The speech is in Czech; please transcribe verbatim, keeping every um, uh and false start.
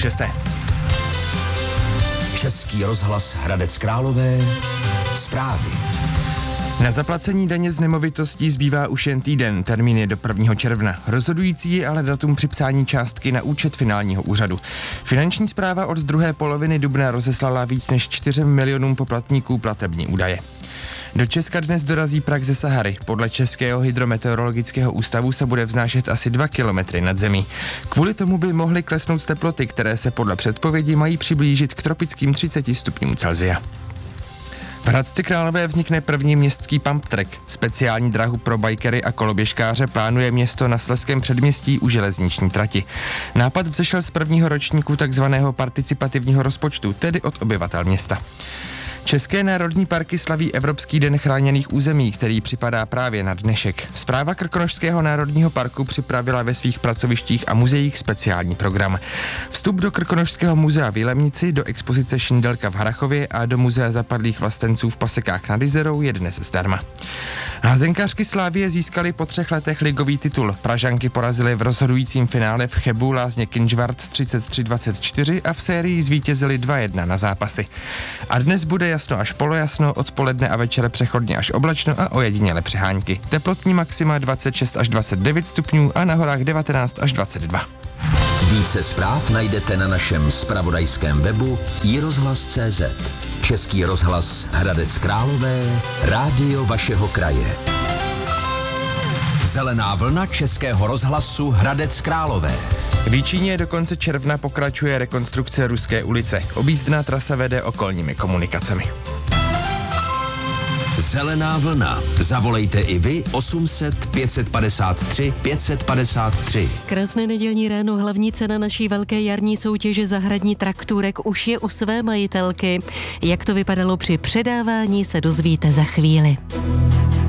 šesté. Český rozhlas Hradec Králové. Zprávy. Na zaplacení daně z nemovitostí zbývá už jen týden, termín je do prvního června. Rozhodující je ale datum připsání částky na účet finálního úřadu. Finanční správa od druhé poloviny dubna rozeslala víc než čtyřem milionům poplatníků platební údaje. Do Česka dnes dorazí prach ze Sahary. Podle Českého hydrometeorologického ústavu se bude vznášet asi dva kilometry nad zemí. Kvůli tomu by mohly klesnout teploty, které se podle předpovědi mají přiblížit k tropickým třiceti stupňům Celsia. V Hradci Králové vznikne první městský pump track. Speciální dráhu pro bajkery a koloběžkáře plánuje město na Slezském předměstí u železniční trati. Nápad vzešel z prvního ročníku takzvaného participativního rozpočtu, tedy od obyvatel města. České národní parky slaví Evropský den chráněných území, který připadá právě na dnešek. Správa Krkonošského národního parku připravila ve svých pracovištích a muzeích speciální program. Vstup do Krkonošského muzea v Jilemnici, do expozice Šindelka v Harrachově a do muzea zapadlých vlastenců v Pasekách nad Jizerou je dnes zdarma. Házenkářky Slavie získali po třech letech ligový titul. Pražanky porazily v rozhodujícím finále v Chebu Lázně Kynžvart třicet tři dvacet čtyři a v sérii zvítězili dva jedna na zápasy. A dnes bude jasno až polojasno, odpoledne a večer přechodně až oblačno a ojediněle přehánky. Teplotní maxima dvacet šest až dvacet devět stupňů a na horách devatenáct až dvacet dva. Více zpráv najdete na našem zpravodajském webu i rozhlas tečka cé zet. Český rozhlas Hradec Králové, rádio vašeho kraje. Zelená vlna Českého rozhlasu Hradec Králové. V Jičíně do konce června pokračuje rekonstrukce Ruské ulice. Objízdná trasa vede okolními komunikacemi. Zelená vlna. Zavolejte i vy osm set pět padesát tři pět padesát tři. Krásné nedělní ráno, hlavní cena naší velké jarní soutěže Zahradní traktůrek už je u své majitelky. Jak to vypadalo při předávání, se dozvíte za chvíli.